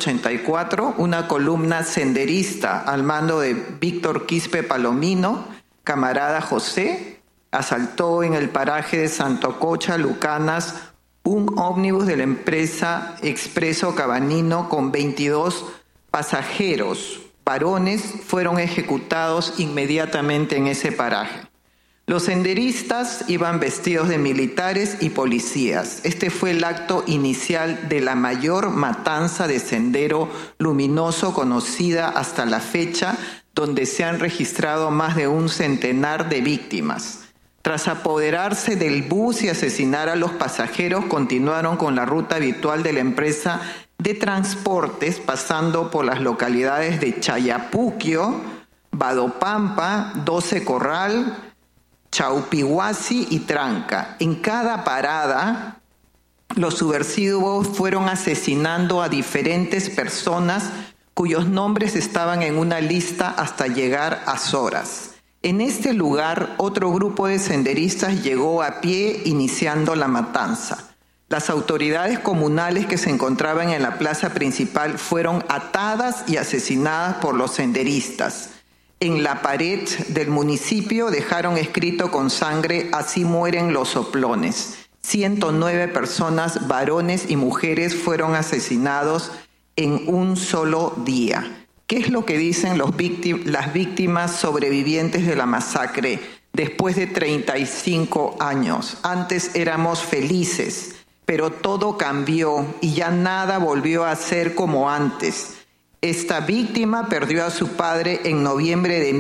1984, una columna senderista al mando de Víctor Quispe Palomino, camarada José, asaltó en el paraje de Santococha, Lucanas, un ómnibus de la empresa Expreso Cabanino con 22 pasajeros varones. Fueron ejecutados inmediatamente en ese paraje. Los senderistas iban vestidos de militares y policías. Este fue el acto inicial de la mayor matanza de Sendero Luminoso conocida hasta la fecha, donde se han registrado más de un centenar de víctimas. Tras apoderarse del bus y asesinar a los pasajeros, continuaron con la ruta habitual de la empresa de transportes, pasando por las localidades de Chayapuquio, Badopampa, 12 Corral, Chaupihuasi y Tranca. En cada parada, los subversivos fueron asesinando a diferentes personas cuyos nombres estaban en una lista hasta llegar a Zoras. En este lugar, otro grupo de senderistas llegó a pie iniciando la matanza. Las autoridades comunales que se encontraban en la plaza principal fueron atadas y asesinadas por los senderistas. En la pared del municipio dejaron escrito con sangre: así mueren los soplones. 109 personas, varones y mujeres, fueron asesinados en un solo día. ¿Qué es lo que dicen las víctimas sobrevivientes de la masacre después de 35 años? Antes éramos felices, pero todo cambió y ya nada volvió a ser como antes. Esta víctima perdió a su padre en noviembre de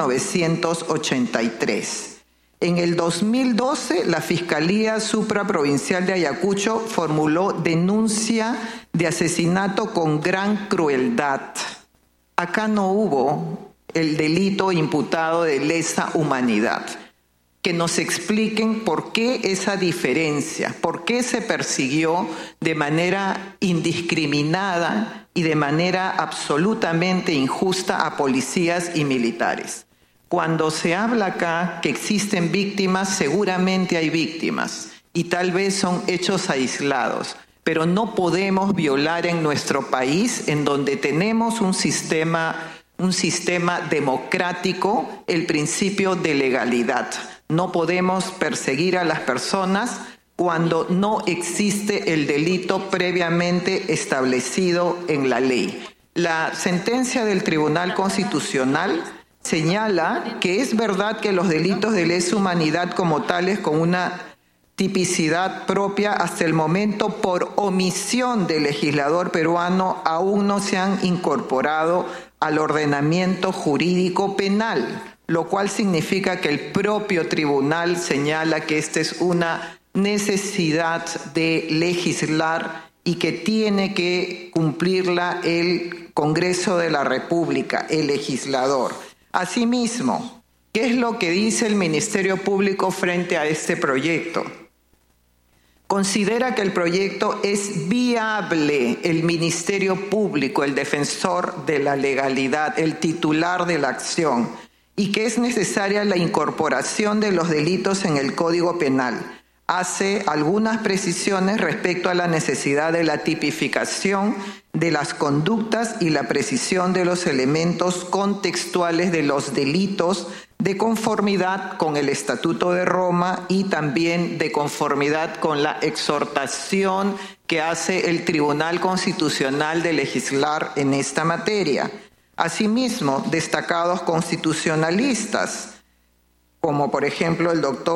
1983. En el 2012, la Fiscalía Supraprovincial de Ayacucho formuló denuncia de asesinato con gran crueldad. Acá no hubo el delito imputado de lesa humanidad. Que nos expliquen por qué esa diferencia, por qué se persiguió de manera indiscriminada y de manera absolutamente injusta a policías y militares. Cuando se habla acá que existen víctimas, seguramente hay víctimas y tal vez son hechos aislados, pero no podemos violar en nuestro país, en donde tenemos un sistema democrático, el principio de legalidad. No podemos perseguir a las personas cuando no existe el delito previamente establecido en la ley. La sentencia del Tribunal Constitucional señala que es verdad que los delitos de lesa humanidad como tales, con una tipicidad propia, hasta el momento por omisión del legislador peruano aún no se han incorporado al ordenamiento jurídico penal, lo cual significa que el propio tribunal señala que esta es una necesidad de legislar y que tiene que cumplirla el Congreso de la República, el legislador. Asimismo, ¿qué es lo que dice el Ministerio Público frente a este proyecto? Considera que el proyecto es viable. El Ministerio Público, el defensor de la legalidad, el titular de la acción, y que es necesaria la incorporación de los delitos en el Código Penal. Hace algunas precisiones respecto a la necesidad de la tipificación de las conductas y la precisión de los elementos contextuales de los delitos, de conformidad con el Estatuto de Roma y también de conformidad con la exhortación que hace el Tribunal Constitucional de legislar en esta materia. Asimismo, destacados constitucionalistas, como por ejemplo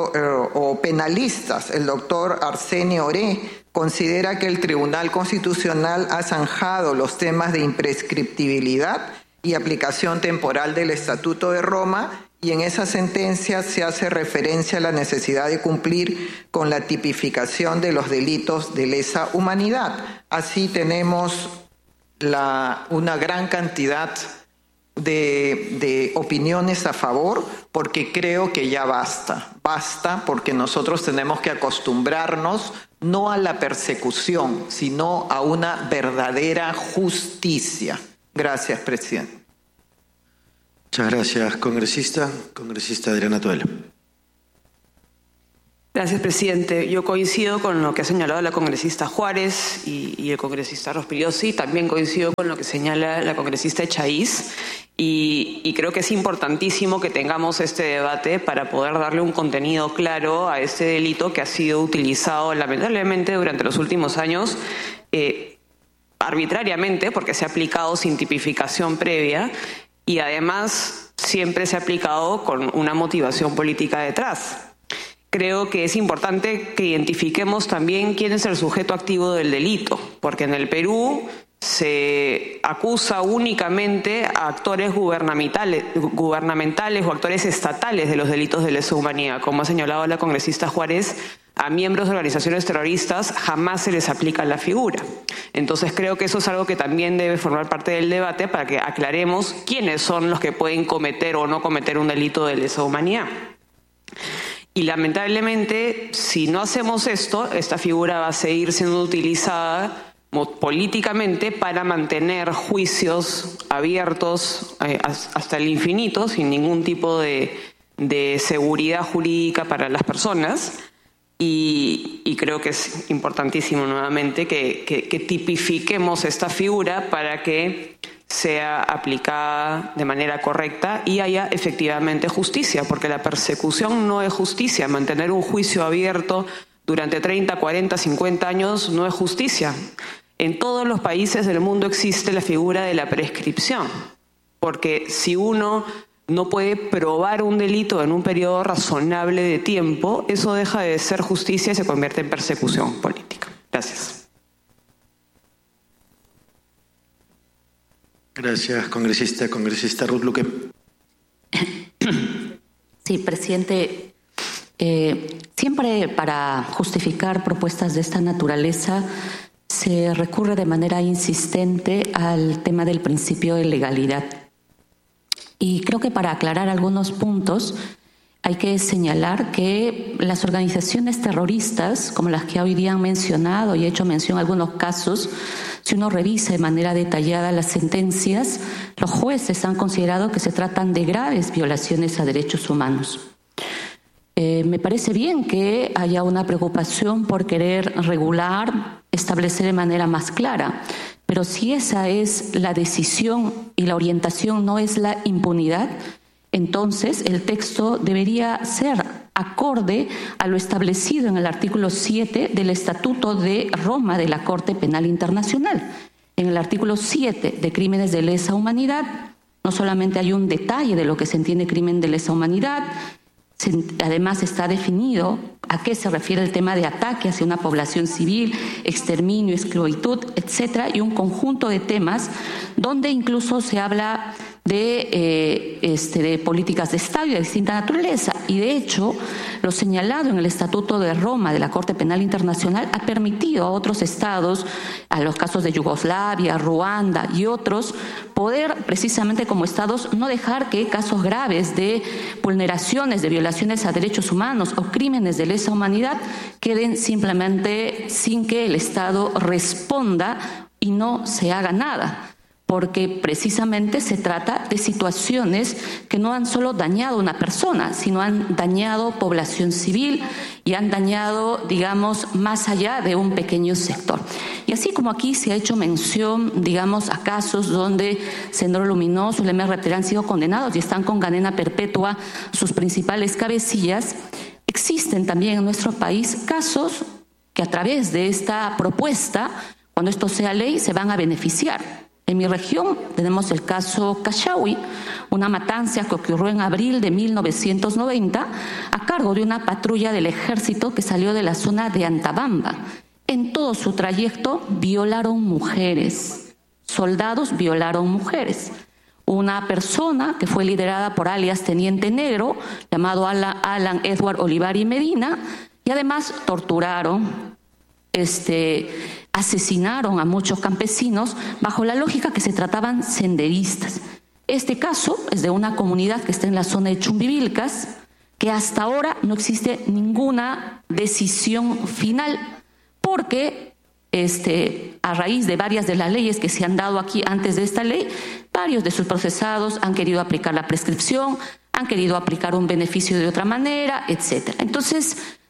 penalistas, el doctor Arsenio Oré, considera que el Tribunal Constitucional ha zanjado los temas de imprescriptibilidad y aplicación temporal del Estatuto de Roma, y en esa sentencia se hace referencia a la necesidad de cumplir con la tipificación de los delitos de lesa humanidad. Así tenemos una gran cantidad de opiniones a favor, porque creo que ya basta porque nosotros tenemos que acostumbrarnos no a la persecución, sino a una verdadera justicia. Gracias, presidente. Muchas gracias, congresista. Congresista Adriana Tuela. Gracias, presidente. Yo coincido con lo que ha señalado la congresista Juárez y el congresista Rospigliosi. También coincido con lo que señala la congresista Echaíz. Y creo que es importantísimo que tengamos este debate para poder darle un contenido claro a este delito que ha sido utilizado lamentablemente durante los últimos años arbitrariamente, porque se ha aplicado sin tipificación previa y además siempre se ha aplicado con una motivación política detrás. Creo que es importante que identifiquemos también quién es el sujeto activo del delito, porque en el Perú se acusa únicamente a actores gubernamentales o actores estatales de los delitos de lesa humanidad. Como ha señalado la congresista Juárez, a miembros de organizaciones terroristas jamás se les aplica la figura. Entonces creo que eso es algo que también debe formar parte del debate para que aclaremos quiénes son los que pueden cometer o no cometer un delito de lesa humanidad. Y lamentablemente, si no hacemos esto, esta figura va a seguir siendo utilizada políticamente para mantener juicios abiertos hasta el infinito, sin ningún tipo de seguridad jurídica para las personas. Y creo que es importantísimo nuevamente que tipifiquemos esta figura para que sea aplicada de manera correcta y haya efectivamente justicia, porque la persecución no es justicia. Mantener un juicio abierto durante 30, 40, 50 años no es justicia. En todos los países del mundo existe la figura de la prescripción, porque si uno no puede probar un delito en un periodo razonable de tiempo, eso deja de ser justicia y se convierte en persecución política. Gracias. Gracias, congresista. Congresista Ruth Luque. Sí, presidente. Siempre para justificar propuestas de esta naturaleza se recurre de manera insistente al tema del principio de legalidad. Y creo que para aclarar algunos puntos hay que señalar que las organizaciones terroristas, como las que hoy día han mencionado y he hecho mención a algunos casos, si uno revisa de manera detallada las sentencias, los jueces han considerado que se tratan de graves violaciones a derechos humanos. Me parece bien que haya una preocupación por querer regular, establecer de manera más clara, pero si esa es la decisión y la orientación no es la impunidad, entonces el texto debería ser acorde a lo establecido en el artículo 7 del Estatuto de Roma de la Corte Penal Internacional. En el artículo 7 de Crímenes de Lesa Humanidad no solamente hay un detalle de lo que se entiende crimen de lesa humanidad, además está definido a qué se refiere el tema de ataque hacia una población civil, exterminio, esclavitud, etcétera, y un conjunto de temas donde incluso se habla de políticas de Estado y de distinta naturaleza. Y de hecho, lo señalado en el Estatuto de Roma de la Corte Penal Internacional ha permitido a otros estados, a los casos de Yugoslavia, Ruanda y otros, poder precisamente como estados no dejar que casos graves de vulneraciones, de violaciones a derechos humanos o crímenes de lesa humanidad queden simplemente sin que el Estado responda y no se haga nada, porque precisamente se trata de situaciones que no han solo dañado a una persona, sino han dañado población civil y han dañado, digamos, más allá de un pequeño sector. Y así como aquí se ha hecho mención, digamos, a casos donde Sendero Luminoso y el MRT han sido condenados y están con cadena perpetua sus principales cabecillas, existen también en nuestro país casos que a través de esta propuesta, cuando esto sea ley, se van a beneficiar. En mi región tenemos el caso Cachaui, una matanza que ocurrió en abril de 1990 a cargo de una patrulla del ejército que salió de la zona de Antabamba. En todo su trayecto violaron mujeres, soldados violaron mujeres. Una persona que fue liderada por alias Teniente Negro, llamado Alan Edward Olivari Medina, y además torturaron, asesinaron a muchos campesinos bajo la lógica que se trataban senderistas. Este caso es de una comunidad que está en la zona de Chumbivilcas, que hasta ahora no existe ninguna decisión final, porque a raíz de varias de las leyes que se han dado aquí antes de esta ley, varios de sus procesados han querido aplicar la prescripción, han querido aplicar un beneficio de otra manera, etcétera. Entonces,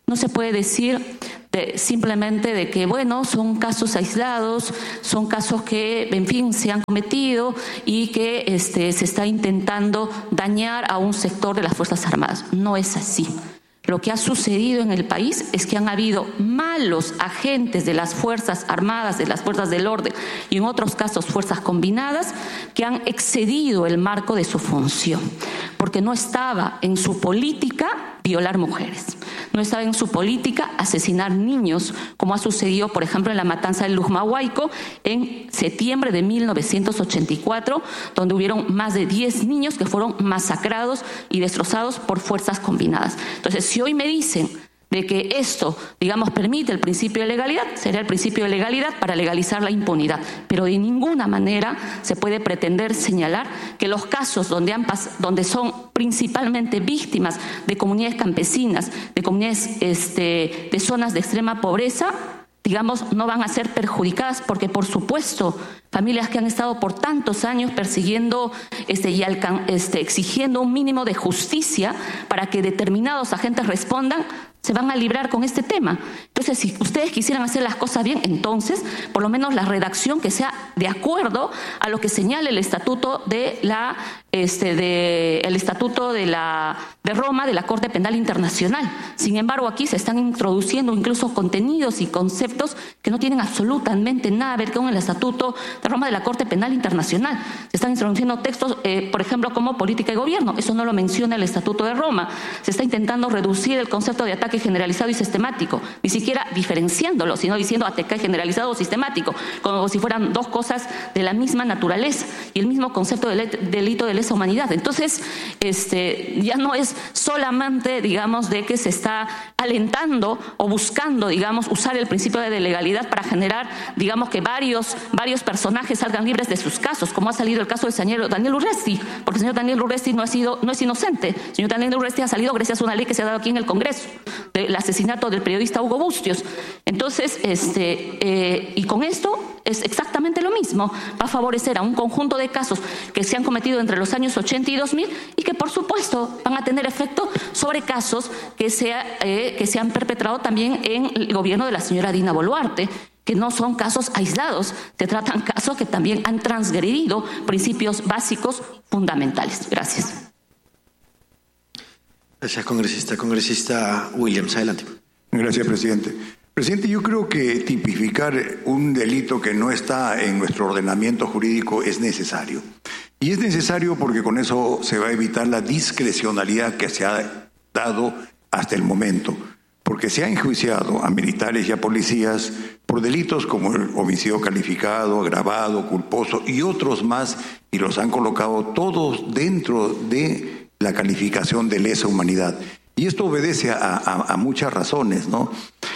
No se puede decir simplemente de que, bueno, son casos aislados, son casos que, en fin, se han cometido y que se está intentando dañar a un sector de las Fuerzas Armadas. No es así. Lo que ha sucedido en el país es que han habido malos agentes de las Fuerzas Armadas, de las Fuerzas del Orden y en otros casos fuerzas combinadas que han excedido el marco de su función, porque no estaba en su política violar mujeres, no estaba en su política asesinar niños, como ha sucedido, por ejemplo, en la matanza del Lujmahuayco en septiembre de 1984, donde hubieron más de 10 niños que fueron masacrados y destrozados por fuerzas combinadas. Entonces, si hoy me dicen de que esto, digamos, permite el principio de legalidad, será el principio de legalidad para legalizar la impunidad. Pero de ninguna manera se puede pretender señalar que los casos donde son principalmente víctimas de comunidades campesinas, de comunidades de zonas de extrema pobreza, digamos, no van a ser perjudicadas, porque por supuesto familias que han estado por tantos años persiguiendo y exigiendo un mínimo de justicia para que determinados agentes respondan, se van a librar con este tema. Entonces, si ustedes quisieran hacer las cosas bien, entonces, por lo menos la redacción que sea de acuerdo a lo que señala el Estatuto de Roma de la Corte Penal Internacional. Sin embargo, aquí se están introduciendo incluso contenidos y conceptos que no tienen absolutamente nada que ver con el Estatuto de Roma de la Corte Penal Internacional. Se están introduciendo textos, por ejemplo, como política y gobierno. Eso no lo menciona el Estatuto de Roma. Se está intentando reducir el concepto de ataque generalizado y sistemático, ni siquiera diferenciándolo, sino diciendo ataque generalizado o sistemático, como si fueran dos cosas de la misma naturaleza y el mismo concepto de delito de lesa humanidad. Entonces, ya no es solamente, digamos, de que se está alentando o buscando, digamos, usar el principio de legalidad para generar, digamos, que varios personajes salgan libres de sus casos, como ha salido el caso del señor Daniel Urresti, porque el señor Daniel Urresti no es inocente. El señor Daniel Urresti ha salido gracias a una ley que se ha dado aquí en el Congreso, del asesinato del periodista Hugo Bustios. Entonces, y con esto es exactamente lo mismo. Va a favorecer a un conjunto de casos que se han cometido entre los años 80 y 2000 y que, por supuesto, van a tener efecto sobre casos que se han perpetrado también en el gobierno de la señora Dina Boluarte, que no son casos aislados, se tratan casos que también han transgredido principios básicos fundamentales. Gracias. Gracias, congresista. Congresista Williams, adelante. Gracias, presidente. Presidente, yo creo que tipificar un delito que no está en nuestro ordenamiento jurídico es necesario. Y es necesario porque con eso se va a evitar la discrecionalidad que se ha dado hasta el momento. Porque se ha enjuiciado a militares y a policías por delitos como el homicidio calificado, agravado, culposo y otros más, y los han colocado todos dentro de la calificación de lesa humanidad. Y esto obedece a muchas razones, ¿no?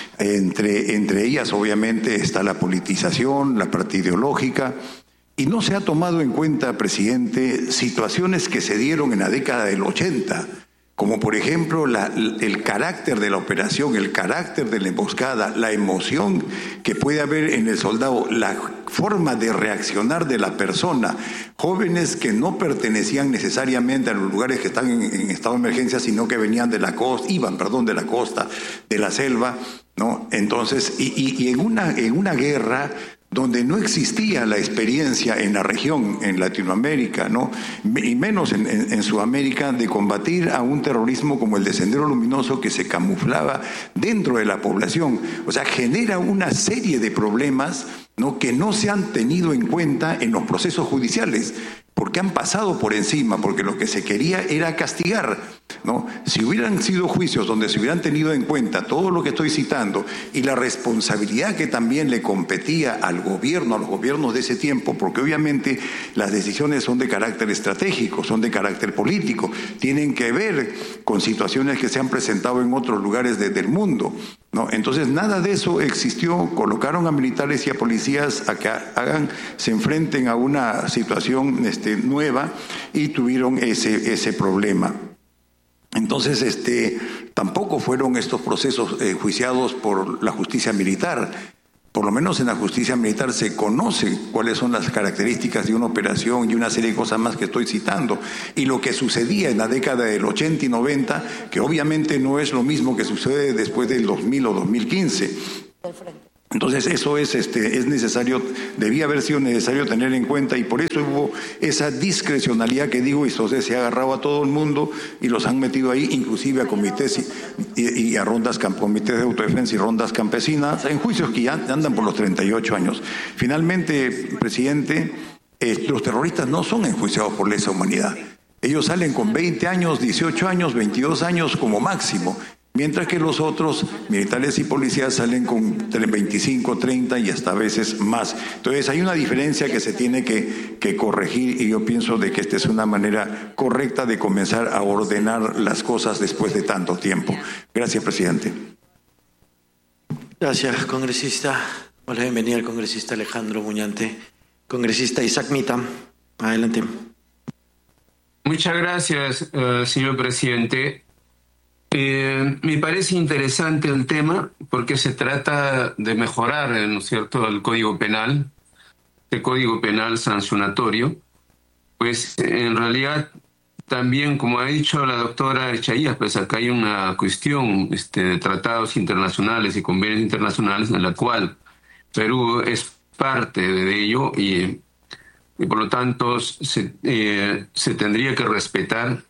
Entre ellas, obviamente, está la politización, la parte ideológica, y no se ha tomado en cuenta, presidente, situaciones que se dieron en la década del 80, como por ejemplo el carácter de la operación, el carácter de la emboscada, la emoción que puede haber en el soldado, la forma de reaccionar de la persona, jóvenes que no pertenecían necesariamente a los lugares que están en estado de emergencia, sino que venían de la costa, de la costa, de la selva, ¿no? Entonces, y en una guerra donde no existía la experiencia en la región, en Latinoamérica, ¿no? Y menos en Sudamérica, de combatir a un terrorismo como el de Sendero Luminoso que se camuflaba dentro de la población. O sea, genera una serie de problemas, ¿no?, que no se han tenido en cuenta en los procesos judiciales, porque han pasado por encima, porque lo que se quería era castigar, ¿no? Si hubieran sido juicios donde se hubieran tenido en cuenta todo lo que estoy citando y la responsabilidad que también le competía al gobierno, a los gobiernos de ese tiempo, porque obviamente las decisiones son de carácter estratégico, son de carácter político, tienen que ver con situaciones que se han presentado en otros lugares del mundo, ¿no? Entonces nada de eso existió. Colocaron a militares y a policías a que se enfrenten a una situación nueva y tuvieron ese problema. Entonces tampoco fueron estos procesos juiciados por la justicia militar. Por lo menos en la justicia militar se conoce cuáles son las características de una operación y una serie de cosas más que estoy citando. Y lo que sucedía en la década del 80 y 90, que obviamente no es lo mismo que sucede después del 2000 o 2015. Entonces eso es necesario, debía haber sido necesario tener en cuenta, y por eso hubo esa discrecionalidad que digo, y entonces se ha agarrado a todo el mundo y los han metido ahí, inclusive a comités y a comités de autodefensa y rondas campesinas, en juicios que ya andan por los 38 años. Finalmente, presidente, los terroristas no son enjuiciados por lesa humanidad. Ellos salen con 20 años, 18 años, 22 años como máximo. Mientras que los otros, militares y policías, salen con 25, 30 y hasta a veces más. Entonces hay una diferencia que se tiene que corregir, y yo pienso de que esta es una manera correcta de comenzar a ordenar las cosas después de tanto tiempo. Gracias, presidente. Gracias, congresista. Hola, bienvenida al congresista Alejandro Muñante. Congresista Isaac Mita, adelante. Muchas gracias, señor presidente. Me parece interesante el tema porque se trata de mejorar, ¿no es cierto?, el Código Penal, el Código Penal sancionatorio. Pues en realidad también, como ha dicho la doctora Echaías, pues acá hay una cuestión de tratados internacionales y convenios internacionales en la cual Perú es parte de ello y por lo tanto se tendría que respetar.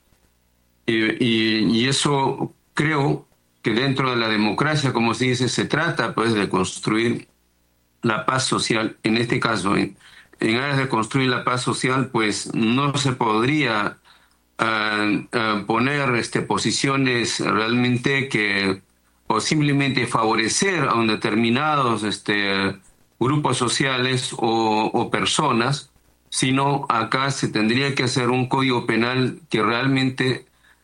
Y eso creo que dentro de la democracia, como se dice, se trata pues de construir la paz social. En este caso, en aras de construir la paz social, pues no se podría poner posiciones realmente que o simplemente favorecer a un determinados grupos sociales o personas, sino acá se tendría que hacer un código penal que realmente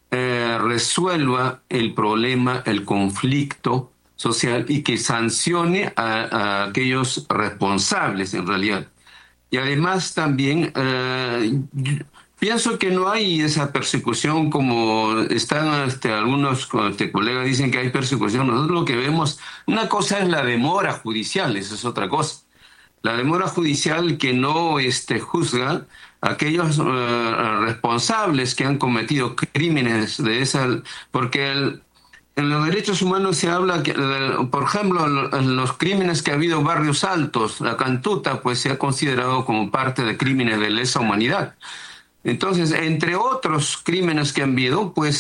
resuelva el problema, el conflicto social y que sancione a aquellos responsables en realidad. Y además también pienso que no hay esa persecución como están algunos colegas dicen que hay persecución. Nosotros lo que vemos, una cosa es la demora judicial, eso es otra cosa. La demora judicial que no juzga a aquellos responsables que han cometido crímenes de esa, porque en los derechos humanos se habla que, por ejemplo, en los crímenes que ha habido en Barrios Altos, la Cantuta, pues se ha considerado como parte de crímenes de lesa humanidad. Entonces, entre otros crímenes que han habido, pues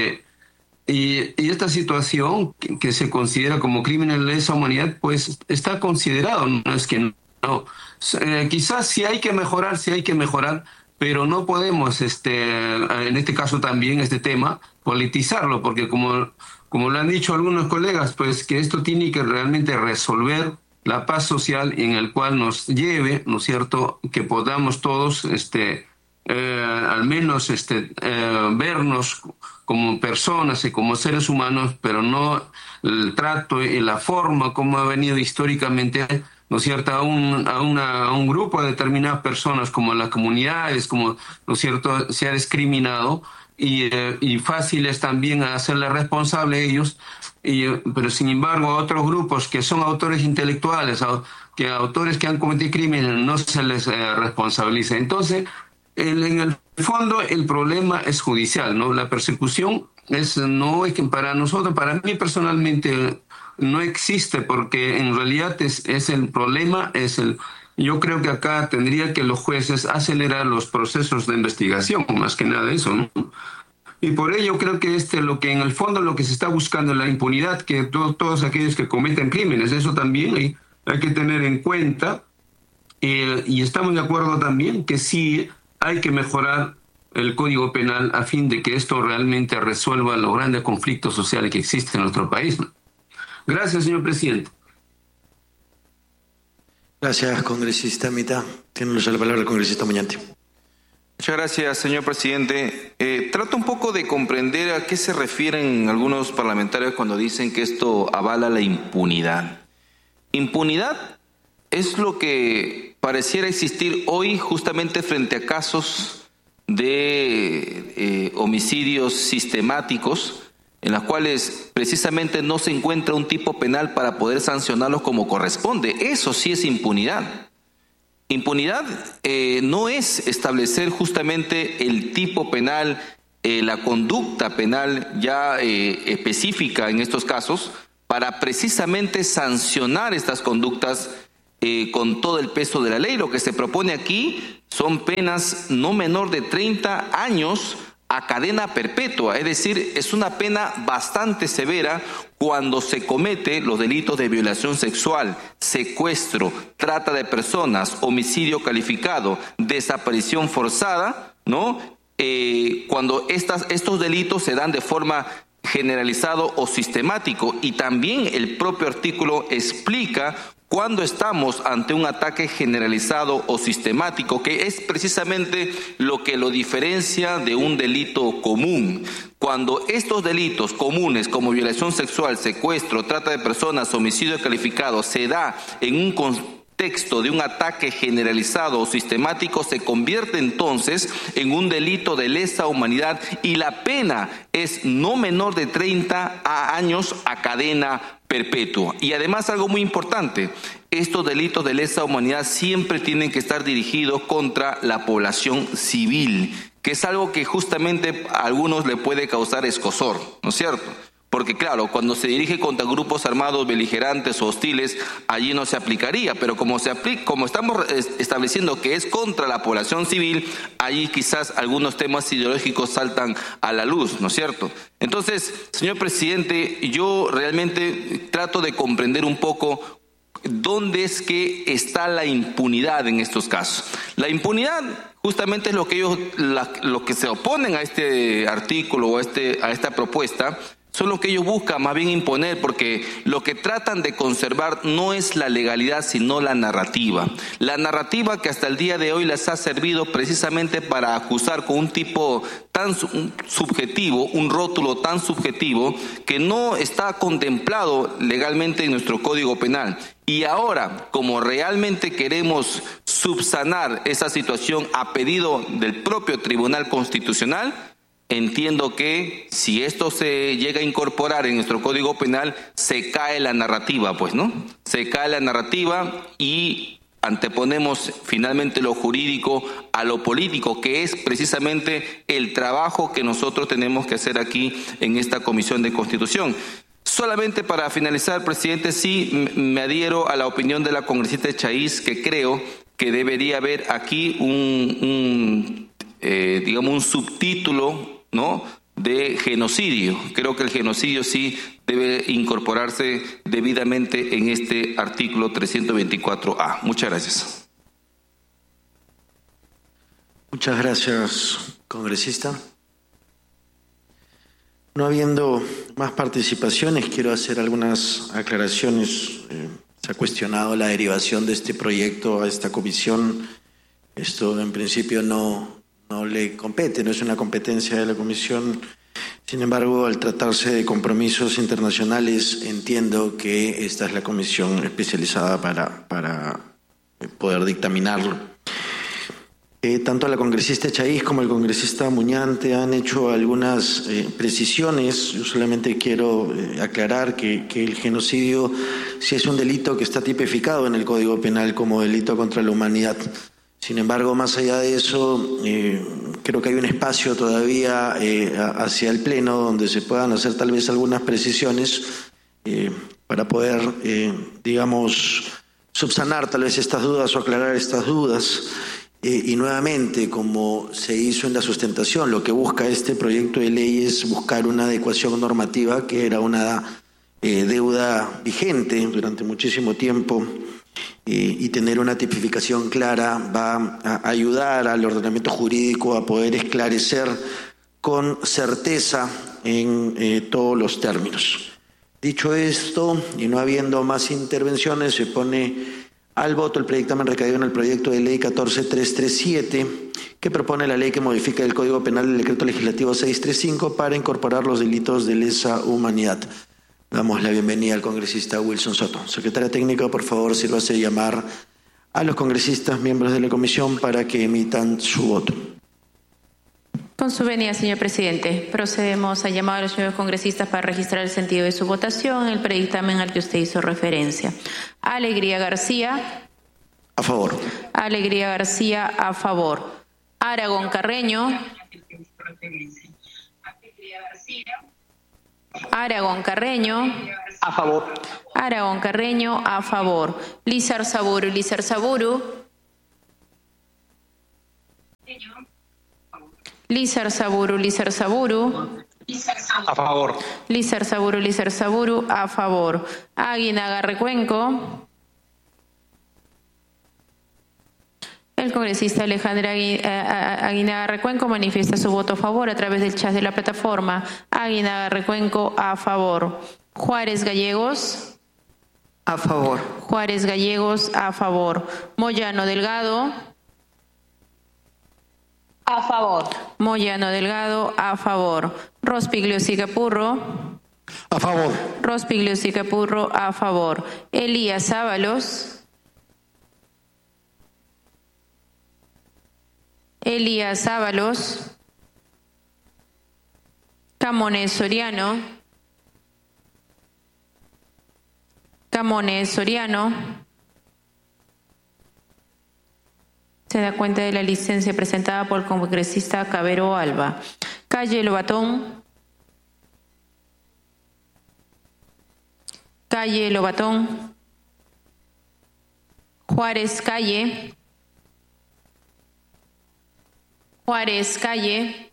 y esta situación que se considera como crímenes de lesa humanidad, pues está considerado, no es que no. Quizás sí hay que mejorar, pero no podemos, en este caso también, este tema, politizarlo, porque como lo han dicho algunos colegas, pues que esto tiene que realmente resolver la paz social en el cual nos lleve, ¿no es cierto?, que podamos todos, al menos, vernos como personas y como seres humanos, pero no el trato y la forma como ha venido históricamente, ¿no es cierto?, a un grupo de determinadas personas, como las comunidades, como, ¿no es cierto?, se ha discriminado y fácil es también hacerle responsable a ellos, pero sin embargo a otros grupos que son autores intelectuales, autores que han cometido crímenes, no se les responsabiliza. Entonces, en el fondo el problema es judicial, ¿no? La persecución no es que para nosotros, para mí personalmente, no existe, porque en realidad es el problema, yo creo que acá tendría que los jueces acelerar los procesos de investigación, más que nada eso, ¿no? Y por ello creo que lo que en el fondo lo que se está buscando es la impunidad, que todos aquellos que cometen crímenes, eso también hay que tener en cuenta, y estamos de acuerdo también que sí hay que mejorar el Código Penal a fin de que esto realmente resuelva los grandes conflictos sociales que existen en nuestro país, ¿no? Gracias, señor presidente. Gracias, congresista Mita. Tiene la palabra el congresista Muñante. Muchas gracias, señor presidente. Trato un poco de comprender a qué se refieren algunos parlamentarios cuando dicen que esto avala la impunidad. Impunidad es lo que pareciera existir hoy justamente frente a casos de homicidios sistemáticos en las cuales precisamente no se encuentra un tipo penal para poder sancionarlos como corresponde. Eso sí es impunidad. Impunidad no es establecer justamente el tipo penal, la conducta penal ya específica en estos casos, para precisamente sancionar estas conductas con todo el peso de la ley. Lo que se propone aquí son penas no menor de 30 años a cadena perpetua, es decir, es una pena bastante severa cuando se comete los delitos de violación sexual, secuestro, trata de personas, homicidio calificado, desaparición forzada, ¿no? Cuando estos delitos se dan de forma generalizado o sistemático, y también el propio artículo explica cuando estamos ante un ataque generalizado o sistemático, que es precisamente lo que lo diferencia de un delito común. Cuando estos delitos comunes como violación sexual, secuestro, trata de personas, homicidio calificado se da en un contexto de un ataque generalizado o sistemático, se convierte entonces en un delito de lesa humanidad y la pena es no menor de 30 años a cadena perpetua. Y además algo muy importante, estos delitos de lesa humanidad siempre tienen que estar dirigidos contra la población civil, que es algo que justamente a algunos le puede causar escozor, ¿no es cierto? Porque claro, cuando se dirige contra grupos armados beligerantes o hostiles, allí no se aplicaría, pero como estamos estableciendo que es contra la población civil, allí quizás algunos temas ideológicos saltan a la luz, ¿no es cierto? Entonces, señor presidente, yo realmente trato de comprender un poco dónde es que está la impunidad en estos casos. La impunidad justamente es lo que los que se oponen a este artículo o a esta propuesta, son lo que ellos buscan más bien imponer, porque lo que tratan de conservar no es la legalidad, sino la narrativa. La narrativa que hasta el día de hoy les ha servido precisamente para acusar con un tipo tan subjetivo, un rótulo tan subjetivo, que no está contemplado legalmente en nuestro Código Penal. Y ahora, como realmente queremos subsanar esa situación a pedido del propio Tribunal Constitucional, entiendo que si esto se llega a incorporar en nuestro Código Penal, se cae la narrativa, pues, ¿no? Se cae la narrativa y anteponemos finalmente lo jurídico a lo político, que es precisamente el trabajo que nosotros tenemos que hacer aquí en esta Comisión de Constitución. Solamente para finalizar, presidente, sí me adhiero a la opinión de la congresista Chaiz, que creo que debería haber aquí un subtítulo, ¿no?, de genocidio. Creo que el genocidio sí debe incorporarse debidamente en este artículo 324A. Muchas gracias. Muchas gracias, congresista. No habiendo más participaciones, quiero hacer algunas aclaraciones. Se ha cuestionado la derivación de este proyecto a esta comisión. Esto en principio no le compete, no es una competencia de la comisión. Sin embargo, al tratarse de compromisos internacionales, entiendo que esta es la comisión especializada para poder dictaminarlo. Tanto la congresista Chaiz como el congresista Muñante han hecho algunas precisiones. Yo solamente quiero aclarar que el genocidio sí es un delito que está tipificado en el Código Penal como delito contra la humanidad. Sin embargo, más allá de eso, creo que hay un espacio todavía hacia el Pleno donde se puedan hacer tal vez algunas precisiones para poder, subsanar tal vez estas dudas o aclarar estas dudas. Y nuevamente, como se hizo en la sustentación, lo que busca este proyecto de ley es buscar una adecuación normativa que era una deuda vigente durante muchísimo tiempo. Y tener una tipificación clara va a ayudar al ordenamiento jurídico a poder esclarecer con certeza en todos los términos. Dicho esto, y no habiendo más intervenciones, se pone al voto el dictamen recaído en el proyecto de ley 14337, que propone la ley que modifica el Código Penal del Decreto Legislativo 635 para incorporar los delitos de lesa humanidad. Damos la bienvenida al congresista Wilson Soto. Secretaria técnica, por favor, sírvase llamar a los congresistas miembros de la comisión para que emitan su voto. Con su venia, señor presidente, procedemos a llamar a los señores congresistas para registrar el sentido de su votación en el predictamen al que usted hizo referencia. Alegría García. A favor. Alegría García, a favor. Aragón Carreño. Aragón Carreño. A favor. Aragón Carreño, a favor. Lizar Saburu. Lizar Saburu. Lizar Saburu. Lizar Saburu. A favor. Lizar Saburu. Lizar Saburu, a favor. Aguinaga Recuenco. El congresista Alejandra Aguinaga Recuenco manifiesta su voto a favor a través del chat de la plataforma. Aguinaga Recuenco, a favor. Juárez Gallegos. A favor. Juárez Gallegos, a favor. Moyano Delgado. A favor. Moyano Delgado, a favor. Rospigliosi Capurro. A favor. Rospigliosi Capurro, a favor. Elías Ábalos. Elías Ábalos. Camones Soriano. Camones Soriano. Se da cuenta de la licencia presentada por el congresista Cabero Alba. Calle Lobatón. Calle Lobatón. Juárez Calle. Juárez Calle.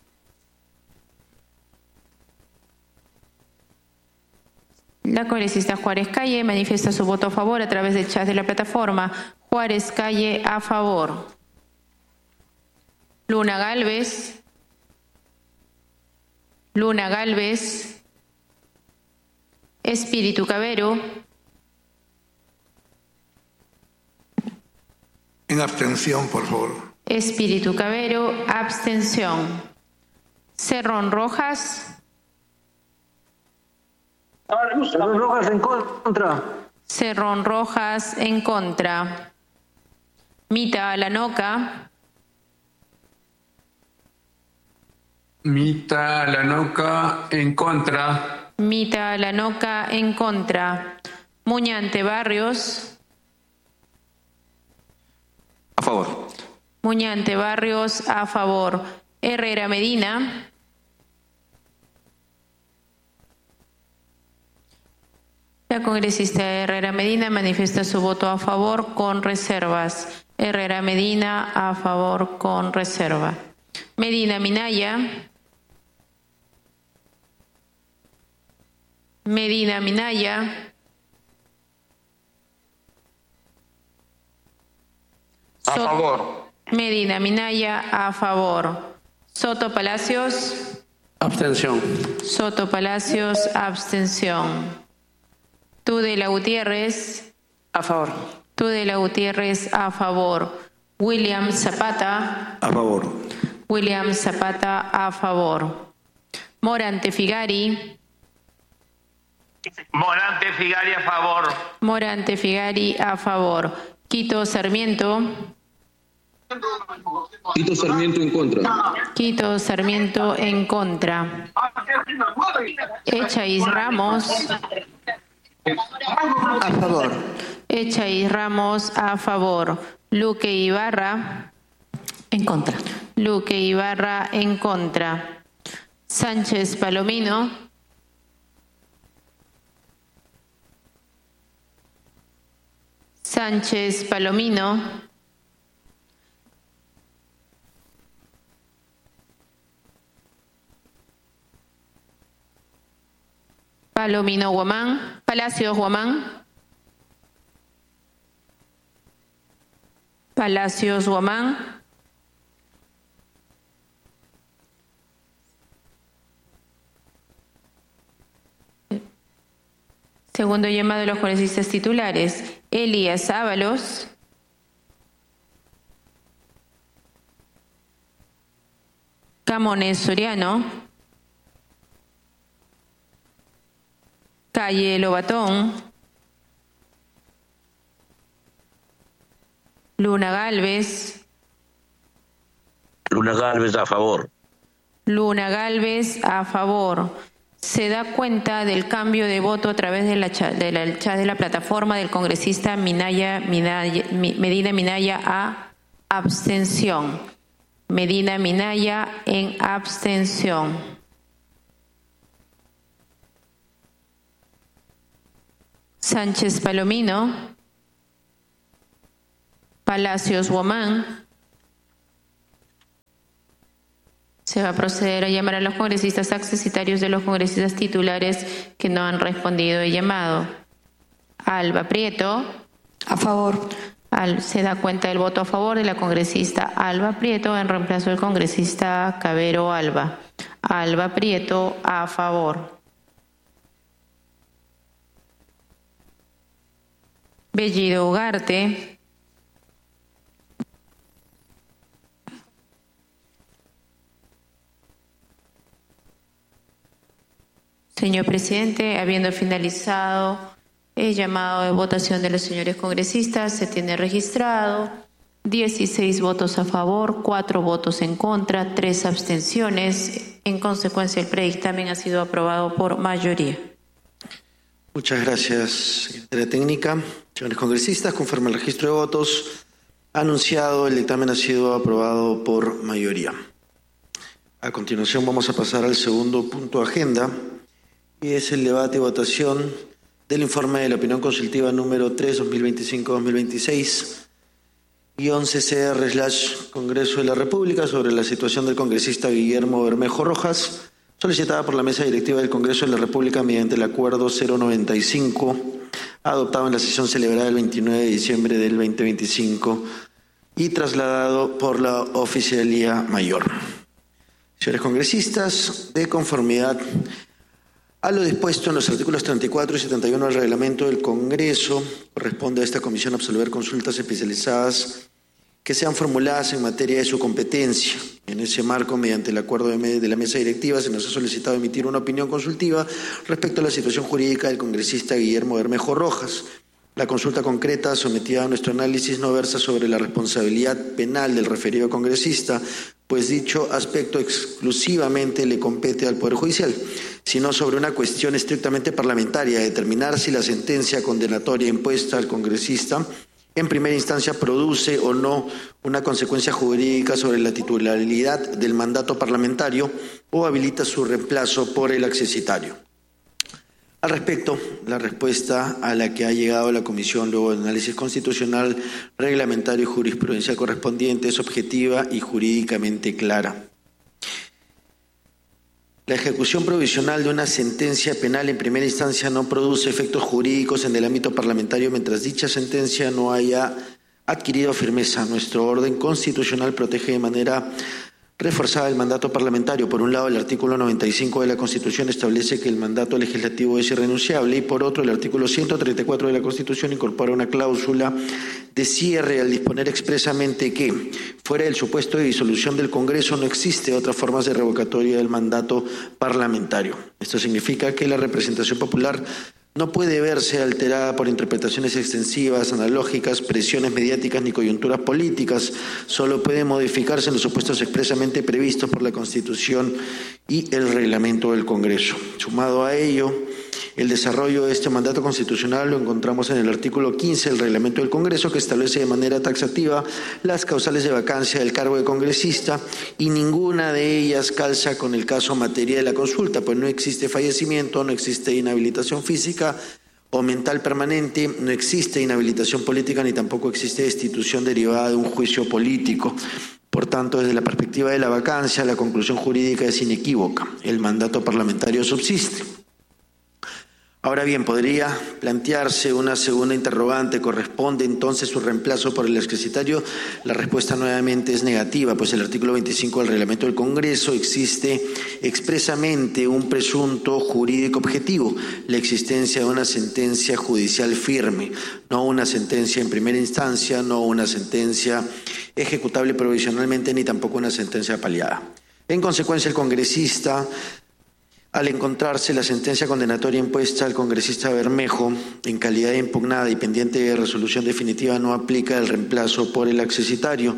La congresista Juárez Calle manifiesta su voto a favor a través del chat de la plataforma. Juárez Calle, a favor. Luna Gálvez. Luna Gálvez. Espíritu Cabero. En abstención, por favor. Espíritu Cabero, abstención. Cerrón Rojas. Cerrón Rojas en contra. Cerrón Rojas en contra. Mita Alanoca. Mita Alanoca en contra. Mita Alanoca en contra. Muñante Barrios. A favor. Muñante Barrios, a favor. Herrera Medina. La congresista Herrera Medina manifiesta su voto a favor con reservas. Herrera Medina, a favor con reserva. Medina Minaya. Medina Minaya. A favor. Medina Minaya, a favor. Soto Palacios. Abstención. Soto Palacios, abstención. Tudela Gutiérrez. A favor. Tudela Gutiérrez, a favor. William Zapata. A favor. William Zapata, a favor. Morante Figari. Morante Figari, a favor. Morante Figari, a favor. Quito Sarmiento. Quito Sarmiento en contra. Quito Sarmiento en contra. Echaíz Ramos. A favor. Echaíz Ramos, a favor. Luque Ibarra. En contra. Luque Ibarra en contra. Sánchez Palomino. Sánchez Palomino. Palomino Guamán. Palacios Guamán. Palacios Guamán. Segundo llamado de los congresistas titulares. Elías Ábalos. Camones Soriano. Calle Lobatón. Luna Gálvez. Luna Gálvez, a favor. Luna Galvez, a favor. Se da cuenta del cambio de voto a través del chat de la plataforma del congresista Medina Minaya a abstención. Medina Minaya en abstención. Sánchez Palomino. Palacios Guamán. Se va a proceder a llamar a los congresistas accesitarios de los congresistas titulares que no han respondido el llamado. Alba Prieto. A favor. Se da cuenta del voto a favor de la congresista Alba Prieto en reemplazo del congresista Cabero Alba. Alba Prieto, a favor. Bellido Ugarte. Señor presidente, habiendo finalizado el llamado de votación de los señores congresistas, se tiene registrado 16 votos a favor, 4 votos en contra, 3 abstenciones. En consecuencia, el predictamen ha sido aprobado por mayoría. Muchas gracias, secretaria técnica. Señores congresistas, conforme al registro de votos anunciado, el dictamen ha sido aprobado por mayoría. A continuación vamos a pasar al segundo punto de agenda, y es el debate y votación del informe de la opinión consultiva número 3, 2025-2026, guión CCR/Congreso de la República sobre la situación del congresista Guillermo Bermejo Rojas, solicitada por la Mesa Directiva del Congreso de la República mediante el Acuerdo 095, adoptado en la sesión celebrada el 29 de diciembre del 2025 y trasladado por la Oficialía Mayor. Señores congresistas, de conformidad a lo dispuesto en los artículos 34 y 71 del reglamento del Congreso, corresponde a esta comisión absolver consultas especializadas que sean formuladas en materia de su competencia. En ese marco, mediante el acuerdo de la mesa directiva, se nos ha solicitado emitir una opinión consultiva respecto a la situación jurídica del congresista Guillermo Bermejo Rojas. La consulta concreta sometida a nuestro análisis no versa sobre la responsabilidad penal del referido congresista, pues dicho aspecto exclusivamente le compete al Poder Judicial, sino sobre una cuestión estrictamente parlamentaria, determinar si la sentencia condenatoria impuesta al congresista en primera instancia produce o no una consecuencia jurídica sobre la titularidad del mandato parlamentario o habilita su reemplazo por el accesitario. Al respecto, la respuesta a la que ha llegado la Comisión luego del análisis constitucional, reglamentario y jurisprudencial correspondiente es objetiva y jurídicamente clara. La ejecución provisional de una sentencia penal en primera instancia no produce efectos jurídicos en el ámbito parlamentario mientras dicha sentencia no haya adquirido firmeza. Nuestro orden constitucional protege de manera reforzada el mandato parlamentario. Por un lado, el artículo 95 de la Constitución establece que el mandato legislativo es irrenunciable y por otro, el artículo 134 de la Constitución incorpora una cláusula de cierre al disponer expresamente que, fuera del supuesto de disolución del Congreso, no existe otra forma de revocatoria del mandato parlamentario. Esto significa que la representación popular no puede verse alterada por interpretaciones extensivas, analógicas, presiones mediáticas ni coyunturas políticas. Solo puede modificarse en los supuestos expresamente previstos por la Constitución y el reglamento del Congreso. Sumado a ello, el desarrollo de este mandato constitucional lo encontramos en el artículo 15 del reglamento del Congreso, que establece de manera taxativa las causales de vacancia del cargo de congresista y ninguna de ellas calza con el caso materia de la consulta, pues no existe fallecimiento, no existe inhabilitación física o mental permanente, no existe inhabilitación política ni tampoco existe destitución derivada de un juicio político. Por tanto, desde la perspectiva de la vacancia, la conclusión jurídica es inequívoca. El mandato parlamentario subsiste. Ahora bien, podría plantearse una segunda interrogante. ¿Corresponde entonces su reemplazo por el accesitario? La respuesta nuevamente es negativa, pues el artículo 25 del reglamento del Congreso existe expresamente un presunto jurídico objetivo, la existencia de una sentencia judicial firme, no una sentencia en primera instancia, no una sentencia ejecutable provisionalmente, ni tampoco una sentencia paliada. En consecuencia, el congresista, al encontrarse la sentencia condenatoria impuesta al congresista Bermejo en calidad de impugnada y pendiente de resolución definitiva, no aplica el reemplazo por el accesitario.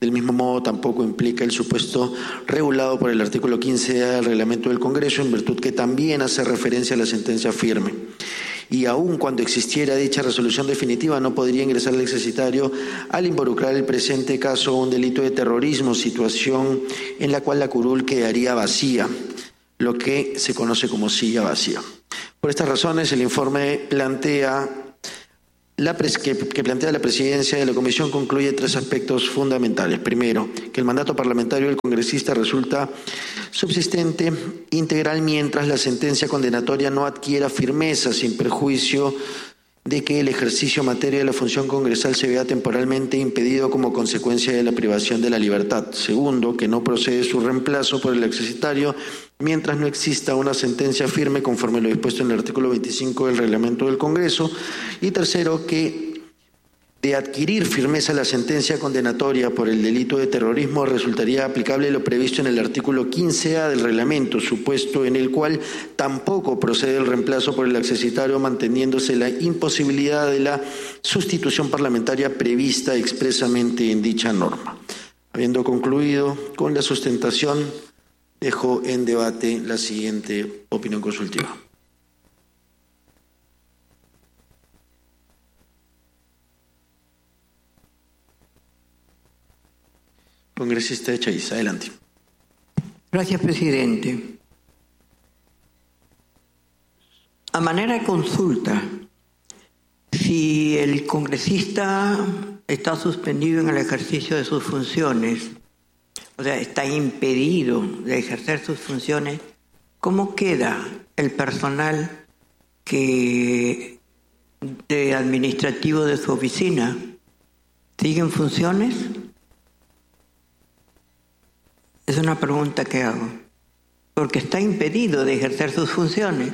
Del mismo modo, tampoco implica el supuesto regulado por el artículo 15A del reglamento del Congreso, en virtud que también hace referencia a la sentencia firme. Y aun cuando existiera dicha resolución definitiva, no podría ingresar al exercitario al involucrar el presente caso un delito de terrorismo, situación en la cual la curul quedaría vacía, lo que se conoce como silla vacía. Por estas razones, el informe plantea que plantea la presidencia de la Comisión concluye 3 aspectos fundamentales. Primero, que el mandato parlamentario del congresista resulta subsistente integral mientras la sentencia condenatoria no adquiera firmeza, sin perjuicio de que el ejercicio en materia de la función congresal se vea temporalmente impedido como consecuencia de la privación de la libertad. Segundo, que no procede su reemplazo por el exercitario mientras no exista una sentencia firme conforme lo dispuesto en el artículo 25 del reglamento del Congreso. Y tercero, que de adquirir firmeza la sentencia condenatoria por el delito de terrorismo resultaría aplicable lo previsto en el artículo 15A del reglamento, supuesto en el cual tampoco procede el reemplazo por el accesitario, manteniéndose la imposibilidad de la sustitución parlamentaria prevista expresamente en dicha norma. Habiendo concluido con la sustentación, dejo en debate la siguiente opinión consultiva. Congresista Chaiza, adelante. Gracias, presidente. A manera de consulta, si el congresista está suspendido en el ejercicio de sus funciones, o sea, está impedido de ejercer sus funciones, ¿cómo queda el personal administrativo de su oficina? ¿Sigue en funciones? Es una pregunta que hago, porque está impedido de ejercer sus funciones.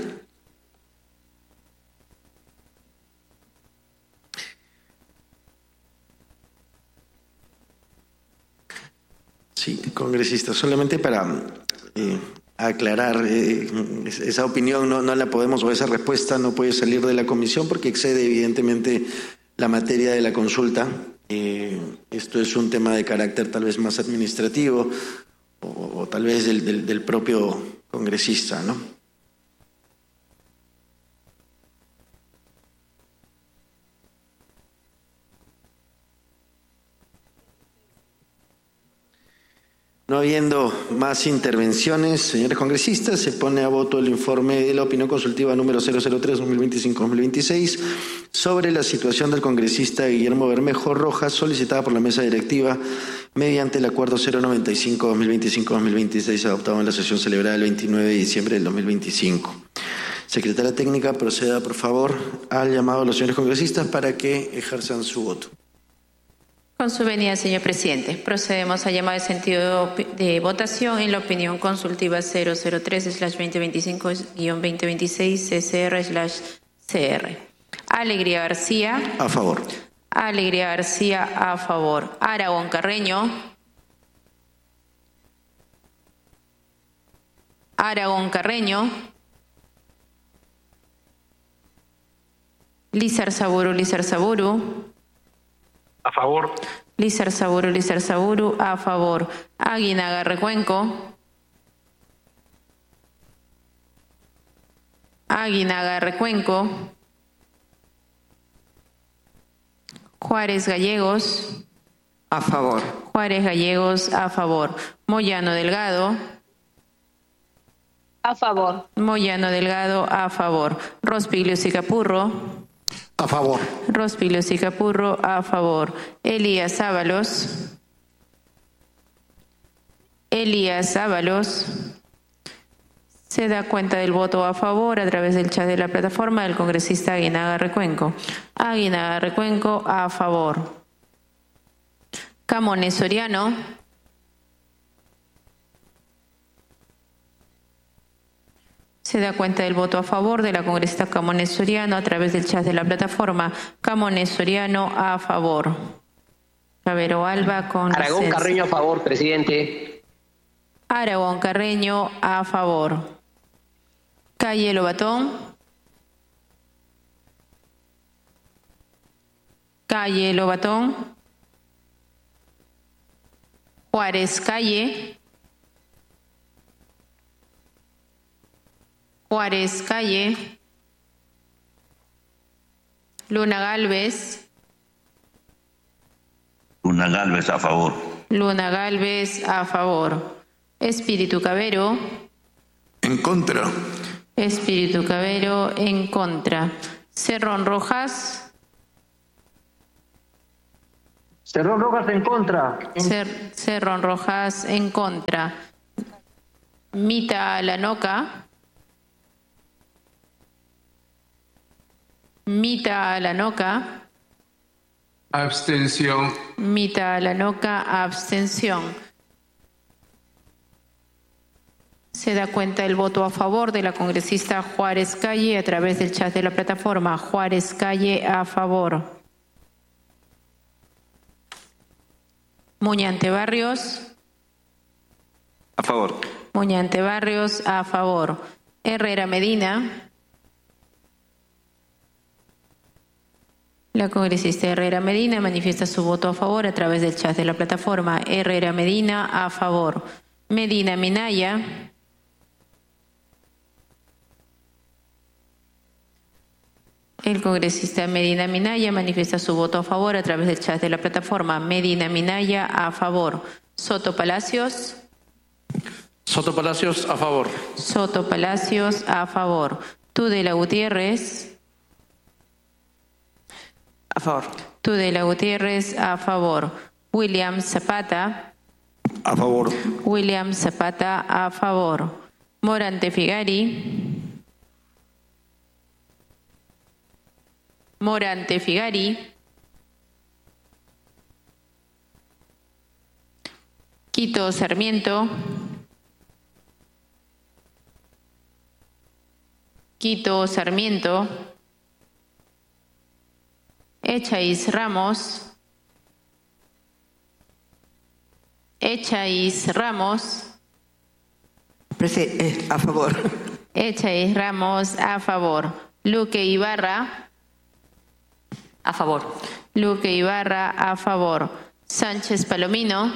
Sí, congresista, solamente para aclarar, esa opinión no la podemos, o esa respuesta no puede salir de la comisión porque excede evidentemente la materia de la consulta. Esto es un tema de carácter tal vez más administrativo, o tal vez del propio congresista, ¿no? No habiendo más intervenciones, señores congresistas, se pone a voto el informe de la opinión consultiva número 003-2025-2026 sobre la situación del congresista Guillermo Bermejo Rojas, solicitada por la mesa directiva mediante el acuerdo 095-2025-2026 adoptado en la sesión celebrada el 29 de diciembre del 2025. Secretaria técnica, proceda por favor al llamado a los señores congresistas para que ejerzan su voto. Con su venida, señor presidente, procedemos a llamar de sentido de votación en la opinión consultiva 003/2025-2026 CCR/CR. Alegría García. A favor. Alegría García, a favor. Aragón Carreño. Aragón Carreño. Lizar Saburu. A favor. Lizar Saburu, a favor. Aguinaga Recuenco. Aguinaga Recuenco. Juárez Gallegos. A favor. Juárez Gallegos, a favor. Moyano Delgado. A favor. Moyano Delgado, a favor. Rospiglio Sicapurro. A favor. Rospiglio Sicapurro, a favor. Elías Ábalos. Elías Ábalos. Se da cuenta del voto a favor a través del chat de la plataforma del congresista Aguinaga Recuenco. Aguinaga Recuenco, a favor. Camones Soriano. Se da cuenta del voto a favor de la congresista Camones Soriano a través del chat de la plataforma. Camones Soriano, a favor. Chavero Alba con Aragón licencia. Carreño a favor, presidente. Aragón Carreño, a favor. Calle Lobatón. Calle Lobatón. Juárez Calle. Juárez Calle. Luna Galvez. Luna Galvez a favor. Luna Galvez a favor. Espíritu Cavero. En contra. Espíritu Cavero en contra. Cerrón Rojas. Cerrón Rojas en contra. Cerrón Rojas en contra. Mita Alanoca. Mita Alanoca. Abstención. Mita Alanoca, abstención. Se da cuenta el voto a favor de la congresista Juárez Calle a través del chat de la plataforma. Juárez Calle a favor. Muñante Barrios. A favor. Muñante Barrios a favor. Herrera Medina. La congresista Herrera Medina manifiesta su voto a favor a través del chat de la plataforma. Herrera Medina a favor. Medina Minaya. El congresista Medina Minaya manifiesta su voto a favor a través del chat de la plataforma. Medina Minaya a favor. Soto Palacios. Soto Palacios a favor. Soto Palacios a favor. Tudela Gutiérrez. A favor. Tudela Gutiérrez a favor. William Zapata. A favor. William Zapata a favor. Morante Figari. Morante Figari. Quito Sarmiento. Quito Sarmiento. Echaíz Ramos. Echaíz Ramos. A favor. Echaíz Ramos a favor. Luque Ibarra. A favor. Luque Ibarra a favor. Sánchez Palomino.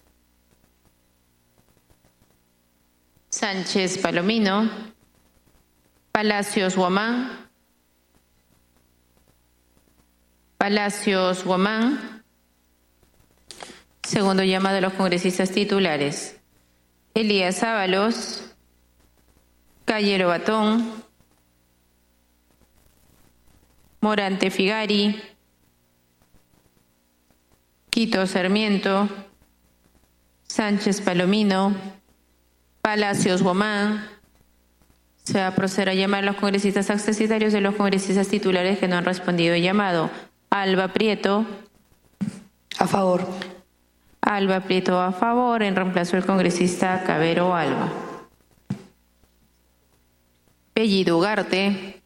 Sánchez Palomino. Palacios Guamán. Palacios Guamán. Segundo llamado a los congresistas titulares. Elías Ábalos. Cayero Batón. Morante Figari. Quito Sarmiento. Sánchez Palomino. Palacios Guamán. Se va a proceder a llamar a los congresistas accesitarios de los congresistas titulares que no han respondido el llamado. Alba Prieto. A favor. Alba Prieto a favor, en reemplazo del congresista Cavero Alba. Bellido Ugarte.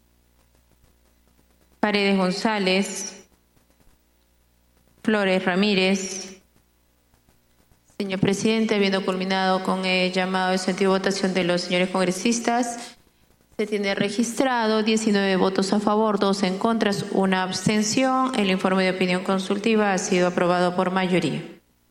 Paredes González. Flores Ramírez. Señor presidente, habiendo culminado con el llamado de sentido de votación de los señores congresistas, se tiene registrado 19 votos a favor, 2 en contra, 1 abstención. El informe de opinión consultiva ha sido aprobado por mayoría.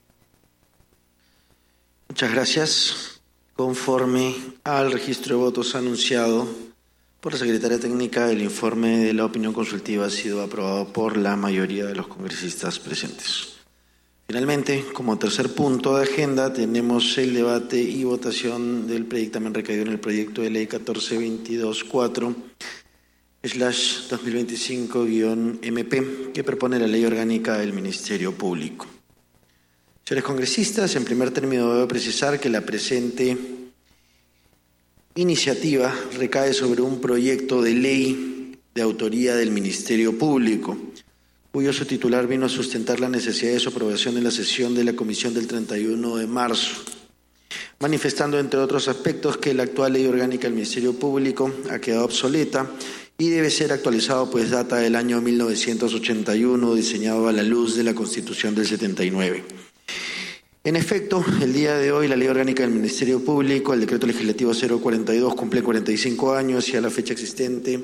Muchas gracias. Conforme al registro de votos anunciado por la Secretaría Técnica, el informe de la opinión consultiva ha sido aprobado por la mayoría de los congresistas presentes. Finalmente, como tercer punto de agenda, tenemos el debate y votación del predictamen recaído en el proyecto de ley 1422-4/2025-MP, que propone la Ley Orgánica del Ministerio Público. Señores congresistas, en primer término debo precisar que la presente iniciativa recae sobre un proyecto de ley de autoría del Ministerio Público, cuyo subtitular vino a sustentar la necesidad de su aprobación en la sesión de la Comisión del 31 de marzo, manifestando, entre otros aspectos, que la actual Ley Orgánica del Ministerio Público ha quedado obsoleta y debe ser actualizado, pues data del año 1981, diseñado a la luz de la Constitución del 79. En efecto, el día de hoy la Ley Orgánica del Ministerio Público, el Decreto Legislativo 042, cumple 45 años y a la fecha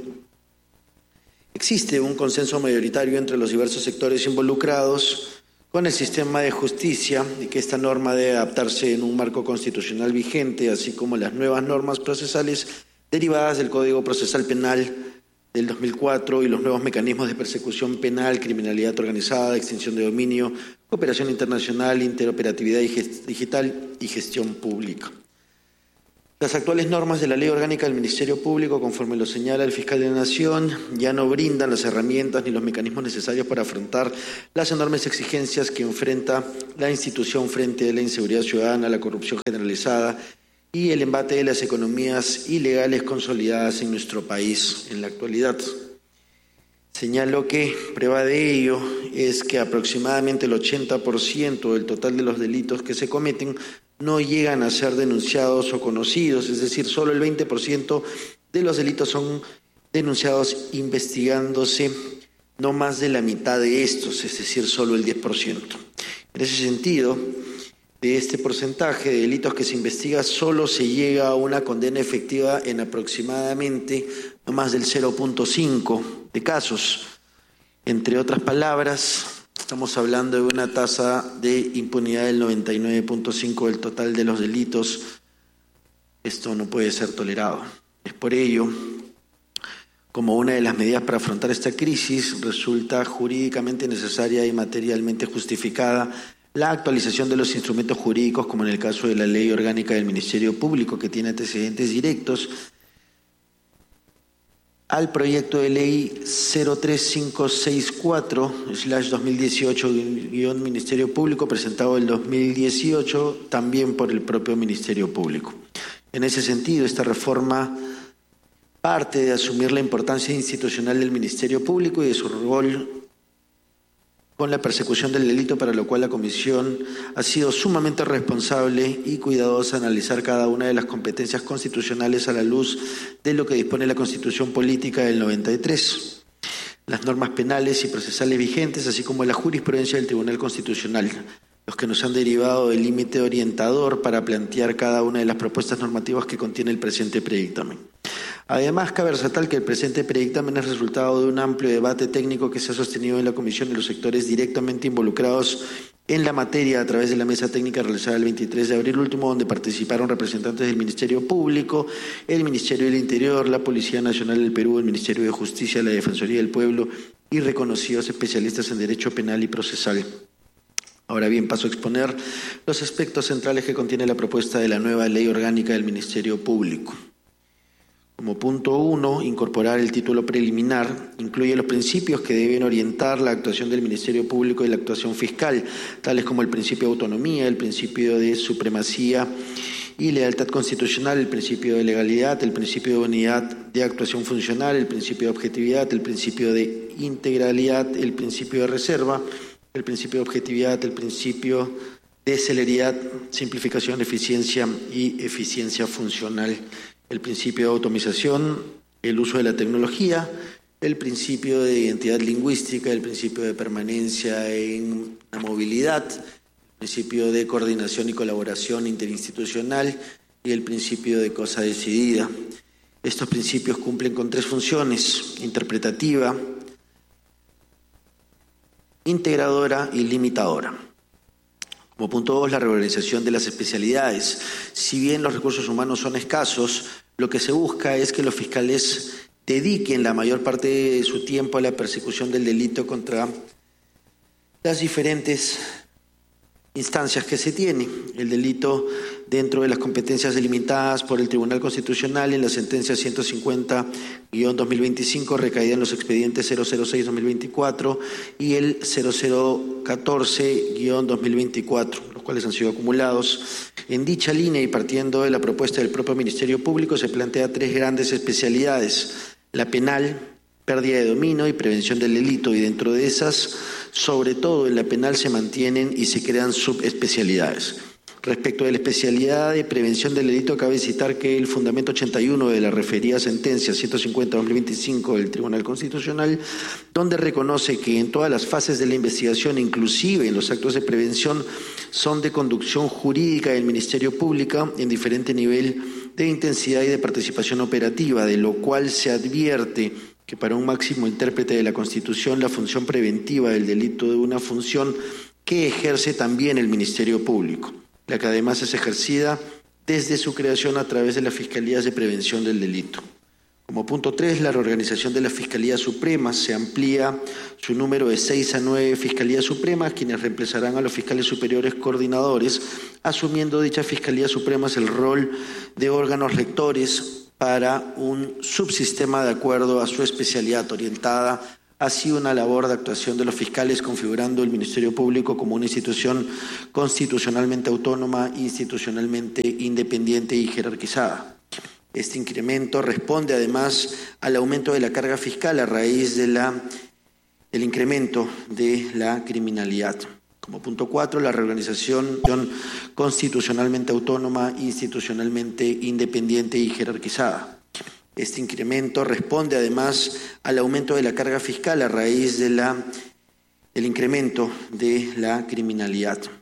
existe un consenso mayoritario entre los diversos sectores involucrados, con el sistema de justicia y que esta norma debe adaptarse en un marco constitucional vigente, así como las nuevas normas procesales derivadas del Código Procesal Penal del 2004 y los nuevos mecanismos de persecución penal, criminalidad organizada, extinción de dominio, cooperación internacional, interoperatividad digital y gestión pública. Las actuales normas de la Ley Orgánica del Ministerio Público, conforme lo señala el Fiscal de la Nación, ya no brindan las herramientas ni los mecanismos necesarios para afrontar las enormes exigencias que enfrenta la institución frente a la inseguridad ciudadana, la corrupción generalizada y el embate de las economías ilegales consolidadas en nuestro país en la actualidad. Señalo que prueba de ello es que aproximadamente el 80% del total de los delitos que se cometen no llegan a ser denunciados o conocidos, es decir, solo el 20% de los delitos son denunciados investigándose, no más de la mitad de estos, es decir, solo el 10%. En ese sentido, de este porcentaje de delitos que se investiga, solo se llega a una condena efectiva en aproximadamente no más del 0.5 de casos. Entre otras palabras, estamos hablando de una tasa de impunidad del 99.5% del total de los delitos. Esto no puede ser tolerado. Es por ello, como una de las medidas para afrontar esta crisis, resulta jurídicamente necesaria y materialmente justificada la actualización de los instrumentos jurídicos, como en el caso de la Ley Orgánica del Ministerio Público, que tiene antecedentes directos al proyecto de ley 03564/2018-Ministerio Público, presentado el 2018, también por el propio Ministerio Público. En ese sentido, esta reforma parte de asumir la importancia institucional del Ministerio Público y de su rol con la persecución del delito, para lo cual la Comisión ha sido sumamente responsable y cuidadosa en analizar cada una de las competencias constitucionales a la luz de lo que dispone la Constitución Política del 93, las normas penales y procesales vigentes, así como la jurisprudencia del Tribunal Constitucional, los que nos han derivado del límite orientador para plantear cada una de las propuestas normativas que contiene el presente predictamen. Además, cabe resaltar que el presente predictamen es resultado de un amplio debate técnico que se ha sostenido en la Comisión de los sectores directamente involucrados en la materia a través de la mesa técnica realizada el 23 de abril último, donde participaron representantes del Ministerio Público, el Ministerio del Interior, la Policía Nacional del Perú, el Ministerio de Justicia, la Defensoría del Pueblo y reconocidos especialistas en Derecho Penal y Procesal. Ahora bien, paso a exponer los aspectos centrales que contiene la propuesta de la nueva Ley Orgánica del Ministerio Público. Como punto 1, incorporar el título preliminar incluye los principios que deben orientar la actuación del Ministerio Público y la actuación fiscal, tales como el principio de autonomía, el principio de supremacía y lealtad constitucional, el principio de legalidad, el principio de unidad de actuación funcional, el principio de objetividad, el principio de integralidad, el principio de reserva, el principio de objetividad, el principio de celeridad, simplificación, eficiencia y eficiencia funcional, el principio de automización, el uso de la tecnología, el principio de identidad lingüística, el principio de permanencia en la movilidad, el principio de coordinación y colaboración interinstitucional y el principio de cosa decidida. Estos principios cumplen con 3 funciones: interpretativa, integradora y limitadora. Como punto 2, la reorganización de las especialidades. Si bien los recursos humanos son escasos, lo que se busca es que los fiscales dediquen la mayor parte de su tiempo a la persecución del delito contra las diferentes instancias que se tiene. El delito dentro de las competencias delimitadas por el Tribunal Constitucional en la sentencia 150-2025 recaída en los expedientes 006-2024 y el 0014-2024, los cuales han sido acumulados. En dicha línea y partiendo de la propuesta del propio Ministerio Público se plantea 3 grandes especialidades: la penal, pérdida de dominio y prevención del delito, y dentro de esas, sobre todo en la penal, se mantienen y se crean subespecialidades. Respecto de la especialidad de prevención del delito, cabe citar que el fundamento 81 de la referida sentencia 150-2025 del Tribunal Constitucional, donde reconoce que en todas las fases de la investigación, inclusive en los actos de prevención, son de conducción jurídica del Ministerio Público en diferente nivel de intensidad y de participación operativa, de lo cual se advierte que para un máximo intérprete de la Constitución, la función preventiva del delito de una función que ejerce también el Ministerio Público, la que además es ejercida desde su creación a través de las Fiscalías de Prevención del Delito. Como punto 3, la reorganización de la Fiscalía Suprema. Se amplía su número de 6 a 9 Fiscalías Supremas, quienes reemplazarán a los fiscales superiores coordinadores, asumiendo dichas Fiscalías Supremas el rol de órganos rectores para un subsistema de acuerdo a su especialidad, orientada hacia una labor de actuación de los fiscales, configurando el Ministerio Público como una institución constitucionalmente autónoma, institucionalmente independiente y jerarquizada. Este incremento responde además al aumento de la carga fiscal a raíz del incremento de la criminalidad. Como punto 4, la reorganización constitucionalmente autónoma, institucionalmente independiente y jerarquizada. Este incremento responde además al aumento de la carga fiscal a raíz del incremento de la criminalidad.